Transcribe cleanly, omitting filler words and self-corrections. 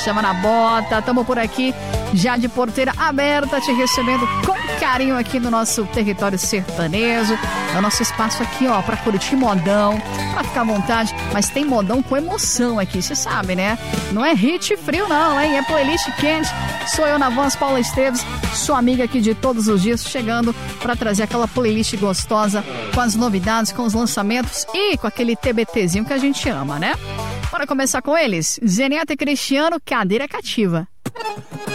Chama na bota, estamos por aqui já de porteira aberta, te recebendo com carinho aqui no nosso território sertanejo, no nosso espaço aqui, ó, pra curtir modão, pra ficar à vontade, mas tem modão com emoção aqui, você sabe, né? Não é hit frio não, hein? É playlist quente. Sou eu na voz, Paula Esteves, sua amiga aqui de todos os dias, chegando pra trazer aquela playlist gostosa com as novidades, com os lançamentos e com aquele TBTzinho que a gente ama, né? Bora começar com eles? Zeneta e Cristiano, Cadeira Cativa.